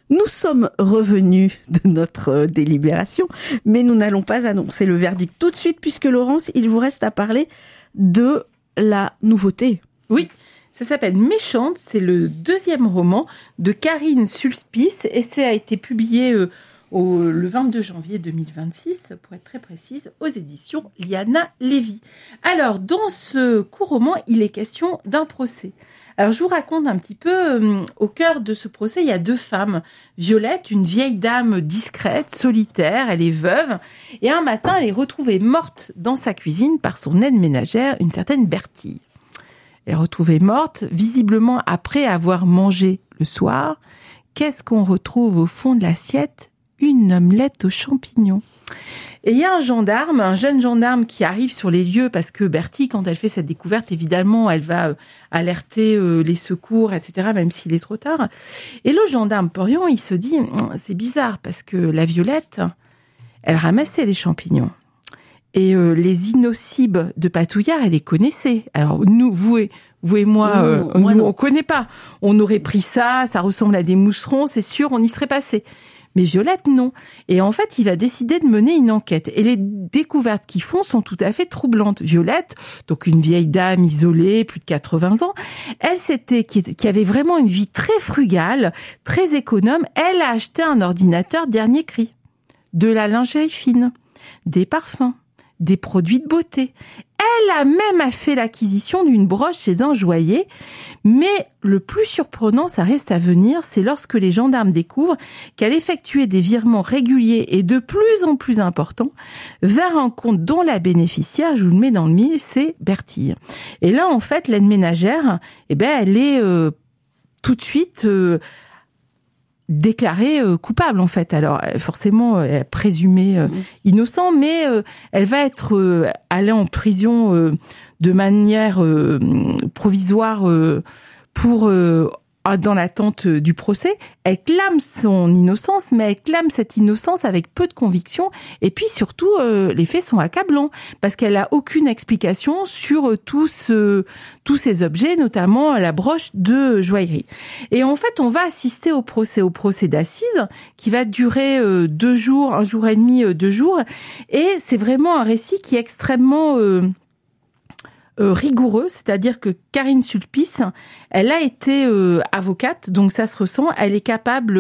Nous sommes revenus de notre délibération, mais nous n'allons pas annoncer le verdict tout de suite, puisque Laurence, il vous reste à parler de la nouveauté. Oui, ça s'appelle Méchante, c'est le 2e roman de Karine Sulpice, et ça a été publié le 22 janvier 2026, pour être très précise, aux éditions Liana Lévy. Alors, dans ce court roman, il est question d'un procès. Alors, je vous raconte un petit peu, au cœur de ce procès, il y a 2 femmes. Violette, une vieille dame discrète, solitaire, elle est veuve, et un matin, elle est retrouvée morte dans sa cuisine par son aide ménagère, une certaine Bertille. Elle est retrouvée morte, visiblement après avoir mangé le soir. Qu'est-ce qu'on retrouve au fond de l'assiette ? Une omelette aux champignons. Et il y a un jeune gendarme qui arrive sur les lieux parce que Bertille, quand elle fait cette découverte, évidemment, elle va alerter les secours, etc., même s'il est trop tard. Et le gendarme Porion, il se dit, c'est bizarre parce que la Violette, elle ramassait les champignons. Et les innocibes de Patouillard, elle les connaissait. Alors nous, vous et moi, on connaît pas. On aurait pris ça ressemble à des moucherons, c'est sûr, on y serait passé. Mais Violette, non. Et en fait, il va décider de mener une enquête. Et les découvertes qu'ils font sont tout à fait troublantes. Violette, donc une vieille dame isolée, plus de 80 ans, qui avait vraiment une vie très frugale, très économe. Elle a acheté un ordinateur dernier cri, de la lingerie fine, des parfums, des produits de beauté. Elle a même fait l'acquisition d'une broche chez un joaillier. Mais le plus surprenant, ça reste à venir, c'est lorsque les gendarmes découvrent qu'elle effectuait des virements réguliers et de plus en plus importants vers un compte dont la bénéficiaire, je vous le mets dans le mille, c'est Bertille. Et là, en fait, l'aide ménagère, elle est tout de suite déclarée coupable, en fait. Alors, forcément, elle est présumée innocente, mais elle va être allée en prison de manière provisoire pour dans l'attente du procès. Elle clame son innocence, mais elle clame cette innocence avec peu de conviction. Et puis surtout, les faits sont accablants parce qu'elle a aucune explication sur tous ces objets, notamment la broche de joaillerie. Et en fait, on va assister au procès d'assises qui va durer 2 jours, 1 jour et demi, 2 jours. Et c'est vraiment un récit qui est extrêmement rigoureux, c'est-à-dire que Karine Sulpice, elle a été avocate, donc ça se ressent, elle est capable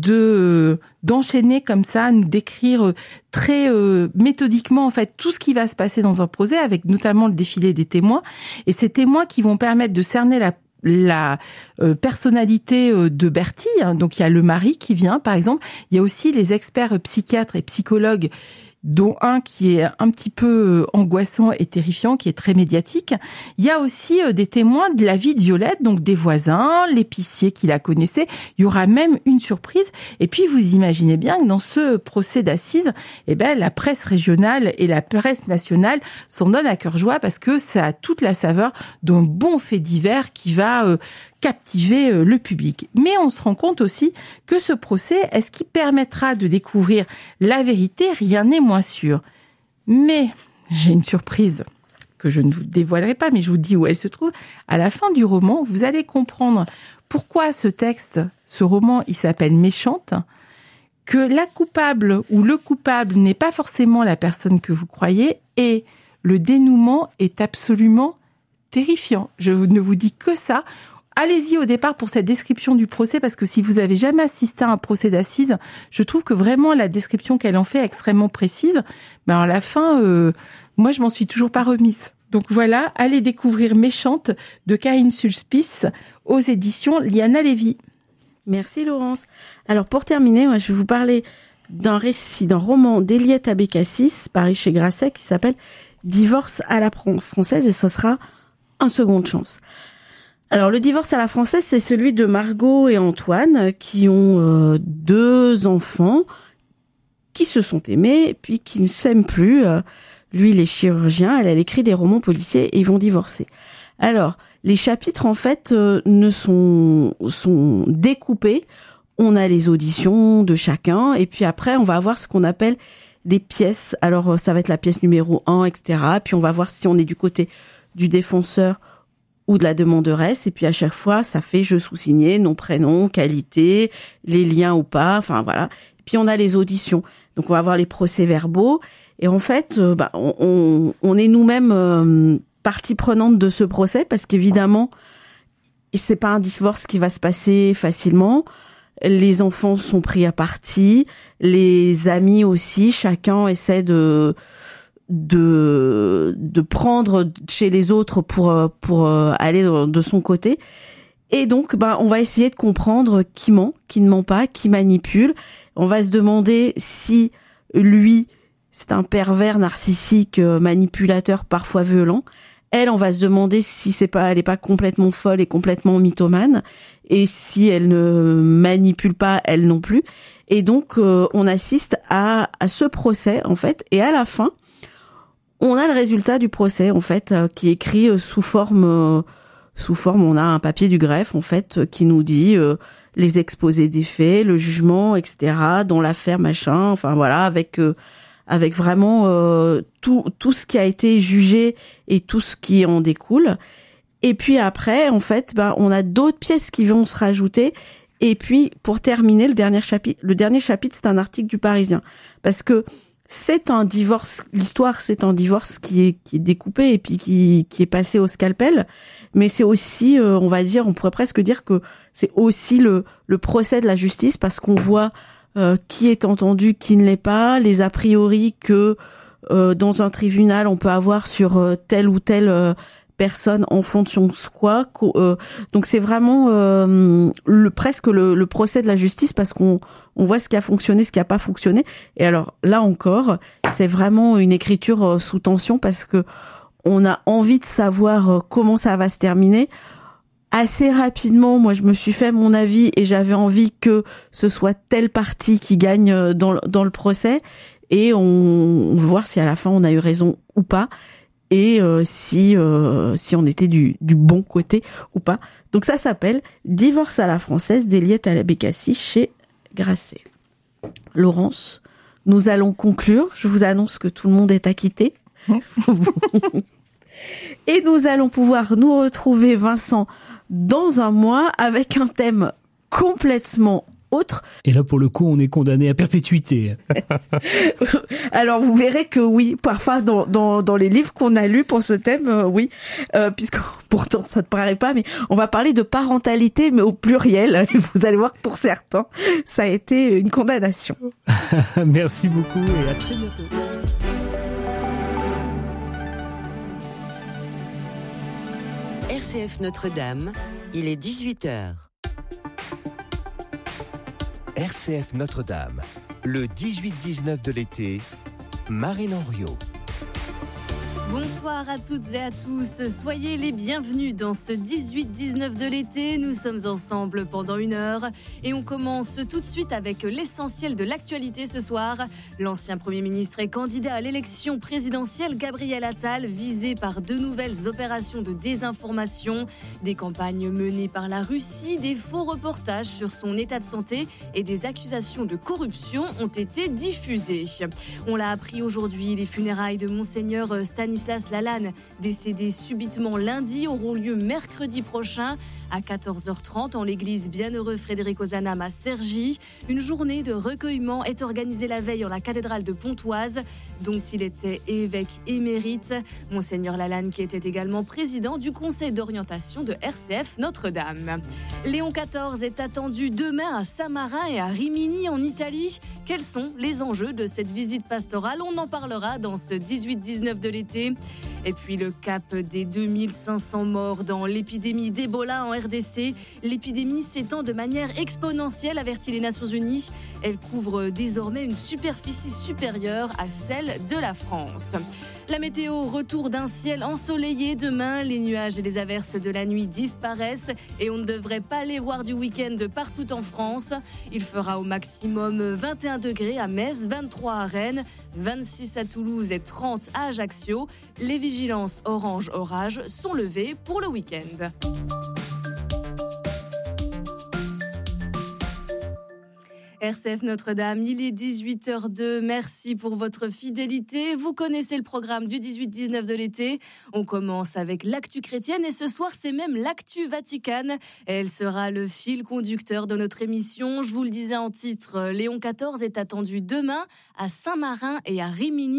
d'enchaîner comme ça, nous décrire très méthodiquement en fait tout ce qui va se passer dans un procès, avec notamment le défilé des témoins, et ces témoins qui vont permettre de cerner la personnalité de Bertille. Donc il y a le mari qui vient, par exemple, il y a aussi les experts psychiatres et psychologues, dont un qui est un petit peu angoissant et terrifiant, qui est très médiatique. Il y a aussi des témoins de la vie de Violette, donc des voisins, l'épicier qui la connaissait. Il y aura même une surprise. Et puis, vous imaginez bien que dans ce procès d'assises, la presse régionale et la presse nationale s'en donnent à cœur joie parce que ça a toute la saveur d'un bon fait divers qui va captiver le public. Mais on se rend compte aussi que ce procès, est-ce qu'il permettra de découvrir la vérité ? Rien n'est moins sûr. Mais j'ai une surprise que je ne vous dévoilerai pas, mais je vous dis où elle se trouve. À la fin du roman, vous allez comprendre pourquoi ce roman, il s'appelle Méchante, que la coupable ou le coupable n'est pas forcément la personne que vous croyez, et le dénouement est absolument terrifiant. Je ne vous dis que ça. Allez-y au départ pour cette description du procès, parce que si vous avez jamais assisté à un procès d'assises, je trouve que vraiment la description qu'elle en fait est extrêmement précise. Mais à la fin, moi je m'en suis toujours pas remise. Donc voilà, allez découvrir Méchante de Karine Sulpice aux éditions Liana Lévy. Merci Laurence. Alors pour terminer, moi je vais vous parler d'un roman d'Eliette Abécassis, paru chez Grasset, qui s'appelle Divorce à la française, et ça sera un seconde chance. Alors, le divorce à la française, c'est celui de Margot et Antoine, qui ont 2 enfants, qui se sont aimés, puis qui ne s'aiment plus. Lui, il est chirurgien, elle écrit des romans policiers, et ils vont divorcer. Alors, les chapitres, en fait, sont découpés. On a les auditions de chacun, et puis après, on va avoir ce qu'on appelle des pièces. Alors, ça va être la pièce numéro 1, etc. Puis on va voir si on est du côté du défenseur ou de la demanderesse. Et puis à chaque fois, ça fait je sous-signé, nom, prénom, qualité, les liens ou pas. Enfin voilà. Et puis on a les auditions. Donc on va avoir les procès-verbaux. Et en fait, on est nous-mêmes partie prenante de ce procès parce qu'évidemment, c'est pas un divorce qui va se passer facilement. Les enfants sont pris à partie, les amis aussi. Chacun essaie de prendre chez les autres pour aller de son côté. Et donc, on va essayer de comprendre qui ment, qui ne ment pas, qui manipule. On va se demander si lui, c'est un pervers narcissique, manipulateur, parfois violent. Elle, on va se demander si elle est pas complètement folle et complètement mythomane, et si elle ne manipule pas, elle non plus. Et donc, on assiste à ce procès, en fait, et à la fin, on a le résultat du procès, en fait, qui est écrit sous forme, on a un papier du greffe, en fait, qui nous dit les exposés des faits, le jugement, etc., dans l'affaire, machin, enfin voilà, avec vraiment tout ce qui a été jugé et tout ce qui en découle. Et puis après, en fait, on a d'autres pièces qui vont se rajouter. Et puis, pour terminer, le dernier chapitre, c'est un article du Parisien. Parce que c'est un divorce, l'histoire, c'est un divorce qui est découpé et puis qui est passé au scalpel. Mais c'est aussi, on va dire, on pourrait presque dire que c'est aussi le procès de la justice, parce qu'on voit qui est entendu, qui ne l'est pas, les a priori que dans un tribunal on peut avoir sur telle ou telle personne en fonction de quoi. Donc c'est vraiment presque le procès de la justice, parce qu'on voit ce qui a fonctionné, ce qui a pas fonctionné. Et alors là encore, c'est vraiment une écriture sous tension, parce que on a envie de savoir comment ça va se terminer. Assez rapidement, moi, je me suis fait mon avis et j'avais envie que ce soit telle partie qui gagne dans le procès, et on va voir si à la fin on a eu raison ou pas, et si on était du bon côté ou pas. Donc ça s'appelle Divorce à la française d'Eliette à la Bécassis chez Grasset. Laurence, nous allons conclure. Je vous annonce que tout le monde est acquitté. Et nous allons pouvoir nous retrouver, Vincent, dans un mois avec un thème complètement autre. Et là, pour le coup, on est condamné à perpétuité. Alors, vous verrez que oui, parfois dans les livres qu'on a lus pour ce thème, oui, puisque pourtant ça ne paraît pas, mais on va parler de parentalité, mais au pluriel. Et vous allez voir que pour certains, ça a été une condamnation. Merci beaucoup et à très bientôt. RCF Notre-Dame, il est 18h. RCF Notre-Dame, le 18-19 de l'été, Marine Henriot. Bonsoir à toutes et à tous, soyez les bienvenus dans ce 18-19 de l'été. Nous sommes ensemble pendant 1 heure et on commence tout de suite avec l'essentiel de l'actualité ce soir. L'ancien Premier ministre et candidat à l'élection présidentielle Gabriel Attal, visé par 2 nouvelles opérations de désinformation, des campagnes menées par la Russie, des faux reportages sur son état de santé et des accusations de corruption ont été diffusés. On l'a appris aujourd'hui, les funérailles de Monseigneur Stanislas Lalanne, décédé subitement lundi, auront lieu mercredi prochain à 14h30 en l'église Bienheureux Frédéric Ozanam à Cergy. Une journée de recueillement est organisée la veille en la cathédrale de Pontoise, dont il était évêque émérite. Monseigneur Lalanne, qui était également président du conseil d'orientation de RCF Notre-Dame. Léon XIV est attendu demain à Saint-Marin et à Rimini en Italie. Quels sont les enjeux de cette visite pastorale? On en parlera dans ce 18-19 de l'été. Et puis le cap des 2500 morts dans l'épidémie d'Ebola en RDC. L'épidémie s'étend de manière exponentielle, avertit les Nations Unies. Elle couvre désormais une superficie supérieure à celle de la France. La météo, retour d'un ciel ensoleillé demain. Les nuages et les averses de la nuit disparaissent et on ne devrait pas les voir du week-end partout en France. Il fera au maximum 21 degrés à Metz, 23 à Rennes, 26 à Toulouse et 30 à Ajaccio. Les vigilances orange-orage sont levées pour le week-end. RCF Notre-Dame, il est 18h02. Merci pour votre fidélité. Vous connaissez le programme du 18-19 de l'été. On commence avec l'actu chrétienne et ce soir, c'est même l'actu Vaticane. Elle sera le fil conducteur de notre émission. Je vous le disais en titre, Léon XIV est attendu demain à Saint-Marin et à Rimini.